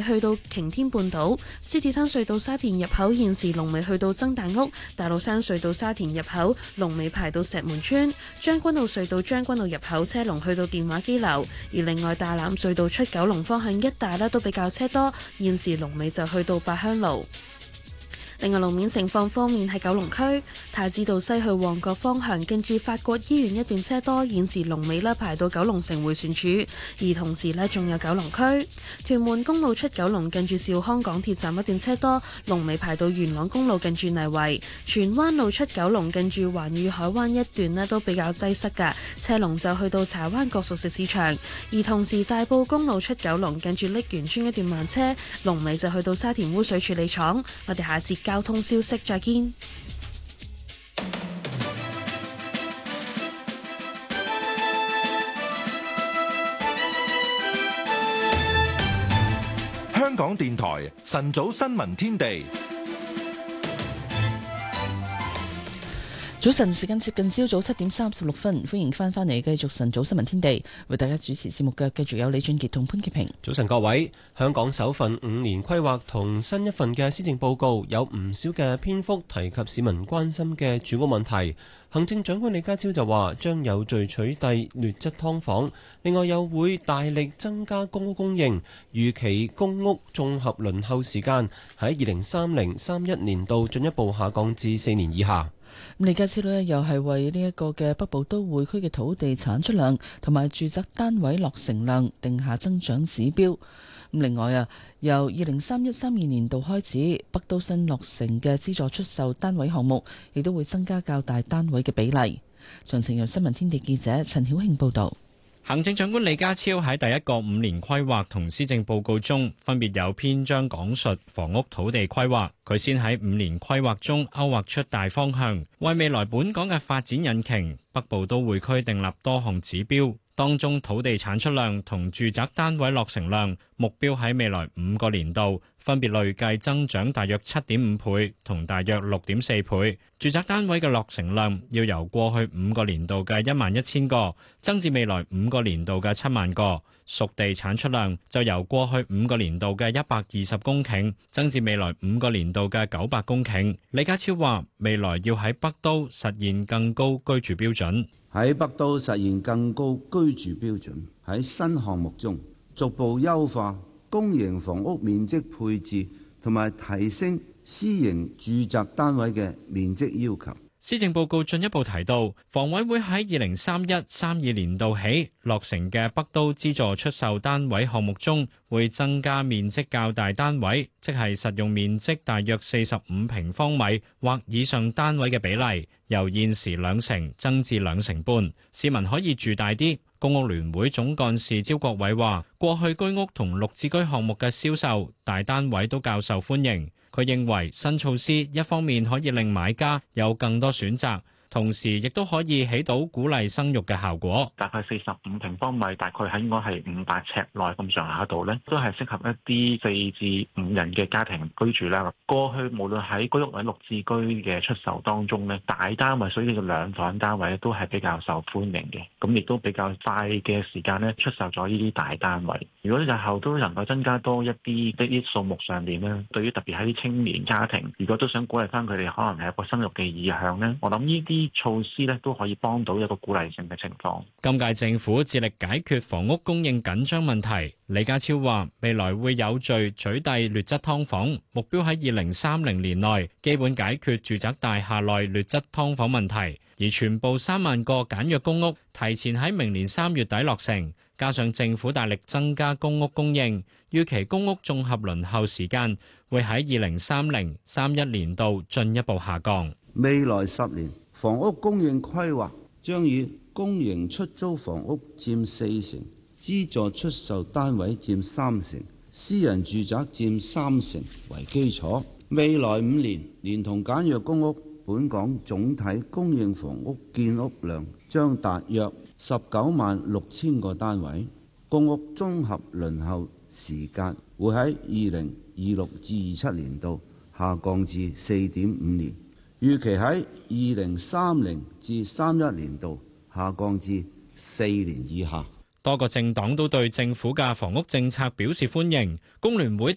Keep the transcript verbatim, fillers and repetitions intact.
去到擎天半島；獅子山隧道沙田入口現時龍尾去到曾大屋；大老山隧道沙田入口龍尾排到石門村；將軍澳隧道將軍澳入口車龍去到電話機樓。而另外大欖隧道出九龍方向一帶咧都比較車多，現時龍尾就去到八鄉路。另外路面情況方面，喺九龍區太子道西去旺角方向，近住法國醫院一段車多，現時龍尾咧排到九龍城迴旋處。而同時咧，仲有九龍區屯門公路出九龍，近住兆康港鐵站一段車多，龍尾排到元朗公路近住泥圍。荃灣路出九龍，近住環宇海灣一段咧都比較擠塞㗎，車龍就去到柴灣角熟食市場。而同時大埔公路出九龍，近住瀝源村一段慢車，龍尾就去到沙田污水處理廠。我哋下節交通消息再見。 香港電台晨早新聞天地。 早晨，時間接近朝早七點三十六分，歡迎翻返嚟繼續晨早新聞天地，為大家主持節目嘅繼續有李俊傑同潘潔平。 早晨各位，香港首份五年規劃同新一份嘅施政報告有唔少嘅篇幅提及市民關心嘅住屋問題。行政長官李家超就話將有序取締劣質劏房，另外又會大力增加公屋供應，預期公屋綜合輪候時間喺二零三零三一年度進一步下降至四年以下。 李家超呢又係為呢一個嘅北部都會區嘅土地產出量同埋住宅單位落成量定下增長指標。咁另外啊，由二零三一三二年度開始，北都新落成嘅資助出售單位項目亦都會增加較大單位嘅比例。詳情由新聞天地記者陳曉慶報道。 行政長官李家超喺第一個五年規劃同施政報告中，分別有篇章講述房屋土地規劃。佢先喺五年規劃中勾畫出大方向，為未來本港嘅發展引擎北部都會區訂立多項指標。當中土地產出量同住宅單位落成量目標喺未來五個年度分別累計增長大約七點五倍同大約六點四倍。住宅單位嘅落成量要由過去五個年度嘅一萬一千個增至未來五個年度嘅七萬個。熟地產出量就由過去五個年度嘅一百二十公頃增至未來五個年度嘅九百公頃。李家超話未來要喺北都實現更高居住標準。 喺北都實現更高居住標準，喺新項目中逐步優化公營房屋面積配置，同埋提升私營住宅單位嘅面積要求。 施政報告進一步提到，房委會喺二零三一三二年度起落成嘅北都資助出售單位項目中，會增加面積較大單位，即係實用面積大約四十五平方米或以上單位嘅比例，由現時兩成增至兩成半，市民可以住大啲。公屋聯會總幹事招國偉話，過去居屋同綠置居項目嘅銷售大單位都較受歡迎。佢認為新措施一方面可以令買家有更多選擇，同時亦都可以起到鼓勵生育嘅效果。 大概四十五平方米，大概喺應該係五百尺內咁上下度咧，都係適合一啲四至五人嘅家庭居住啦。過去無論喺居屋或者綠置居嘅出售當中咧，大單位所以嘅兩房單位都係比較受歡迎嘅，咁亦都比較快嘅時間咧出售咗呢啲大單位。如果日後都能夠增加多一啲呢啲數目上面咧，對於特別喺啲青年家庭，如果都想鼓勵翻佢哋可能係一個生育嘅意向咧，我諗呢啲措施咧都可以幫到一個鼓勵性嘅情況。 今屆政府致力解決房屋供應緊張問題。李家超話未來會有序取締劣質劏房，目標喺二零三零年內基本解決住宅大廈內劣質劏房問題，而全部三萬個簡約公屋提前喺明年三月底落成，加上政府大力增加公屋供應，預期公屋綜合輪候時間會喺二零三零三一年度進一步下降。 未來十年房屋供應規劃將以公營出租房屋佔四成，資助出售單位佔三成，私人住宅佔三成為基礎。未來五年連同簡約公屋，本港總體供應房屋建屋量將達約十九萬六千個單位，公屋綜合輪候時間會喺二零二六至二七年度下降至四點五年，預期喺二零三零至三一年度下降至四年以下。 多個政黨都對政府嘅房屋政策表示歡迎，工聯會